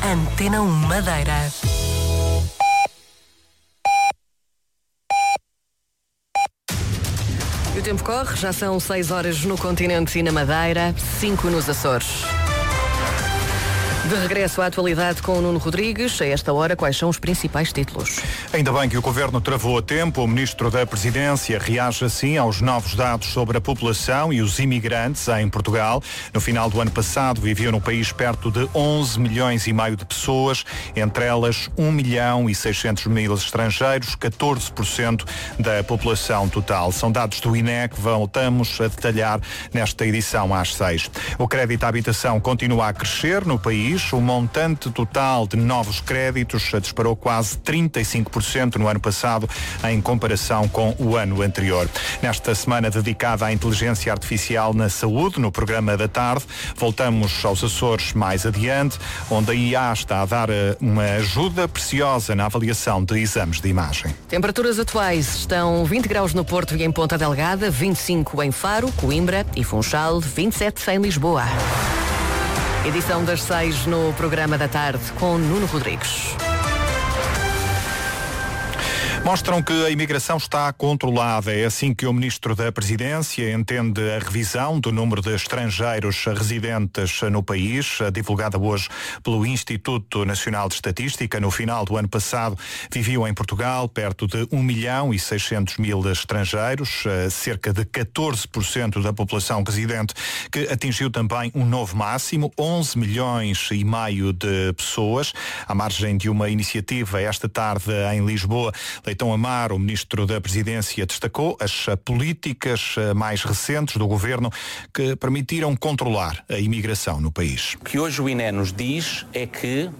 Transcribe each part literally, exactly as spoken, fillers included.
Antena um Madeira. E o tempo corre, já são seis horas no continente e na Madeira, cinco nos Açores. De regresso à atualidade com o Nuno Rodrigues, a esta hora, quais são os principais títulos? Ainda bem que o Governo travou a tempo. O Ministro da Presidência reage assim aos novos dados sobre a população e os imigrantes em Portugal. No final do ano passado viviam no país perto de onze milhões e meio de pessoas, entre elas um milhão e seiscentos mil estrangeiros, catorze por cento da população total. São dados do I N E que voltamos a detalhar nesta edição às seis. O crédito à habitação continua a crescer no país. O montante total de novos créditos disparou quase trinta e cinco por cento no ano passado em comparação com o ano anterior. Nesta semana dedicada à inteligência artificial na saúde, no programa da tarde, voltamos aos Açores mais adiante, onde a I A está a dar uma ajuda preciosa na avaliação de exames de imagem. Temperaturas atuais estão vinte graus no Porto e em Ponta Delgada, vinte e cinco em Faro, Coimbra e Funchal, vinte e sete em Lisboa. Edição das seis no programa da tarde com Nuno Rodrigues. Mostram que a imigração está controlada. É assim que o Ministro da Presidência entende a revisão do número de estrangeiros residentes no país, divulgada hoje pelo Instituto Nacional de Estatística. No final do ano passado, viviam em Portugal perto de um milhão e seiscentos mil estrangeiros, cerca de catorze por cento da população residente, que atingiu também um novo máximo, onze milhões e meio de pessoas. À margem de uma iniciativa esta tarde em Lisboa, Leitão Amaro, o Ministro da Presidência, destacou as políticas mais recentes do Governo que permitiram controlar a imigração no país. O que hoje o I N E nos diz é que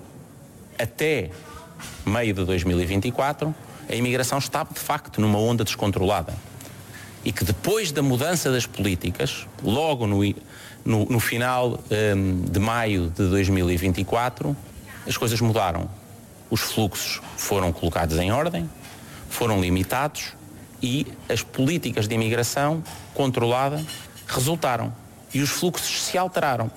até meio de dois mil e vinte e quatro a imigração está de facto numa onda descontrolada e que depois da mudança das políticas, logo no, no, no final um, de maio de dois mil e vinte e quatro, as coisas mudaram. Os fluxos foram colocados em ordem, foram limitados e as políticas de imigração controlada resultaram e os fluxos se alteraram.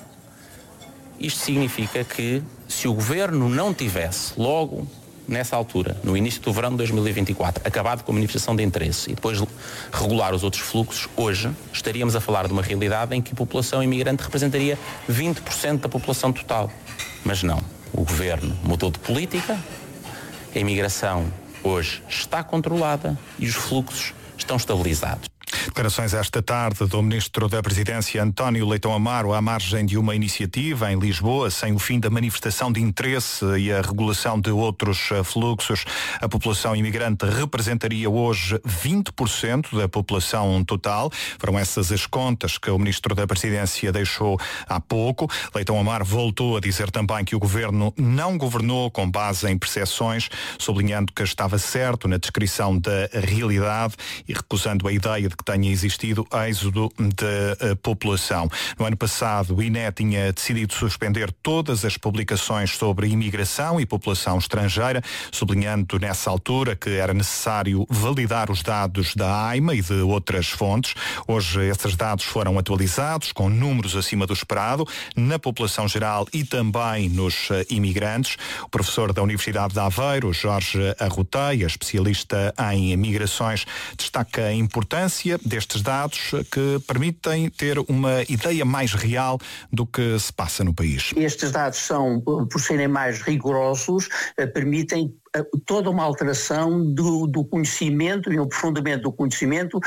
Isto significa que se o Governo não tivesse logo nessa altura, no início do verão de dois mil e vinte e quatro, acabado com a manifestação de interesse e depois regular os outros fluxos, hoje estaríamos a falar de uma realidade em que a população imigrante representaria vinte por cento da população total. Mas não, o Governo mudou de política, a imigração hoje está controlada e os fluxos estão estabilizados. Declarações esta tarde do Ministro da Presidência, António Leitão Amaro, à margem de uma iniciativa em Lisboa, sem o fim da manifestação de interesse e a regulação de outros fluxos. A população imigrante representaria hoje vinte por cento da população total. Foram essas as contas que o Ministro da Presidência deixou há pouco. Leitão Amaro voltou a dizer também que o Governo não governou com base em percepções, sublinhando que estava certo na descrição da realidade e recusando a ideia de que tenha existido êxodo da população. No ano passado, o I N E tinha decidido suspender todas as publicações sobre imigração e população estrangeira, sublinhando nessa altura que era necessário validar os dados da A I M A e de outras fontes. Hoje, esses dados foram atualizados com números acima do esperado na população geral e também nos imigrantes. O professor da Universidade de Aveiro, Jorge Arroteia, especialista em migrações, destaca a importância destes dados que permitem ter uma ideia mais real do que se passa no país. Estes dados são, por serem mais rigorosos, permitem toda uma alteração do, do conhecimento e um aprofundamento do conhecimento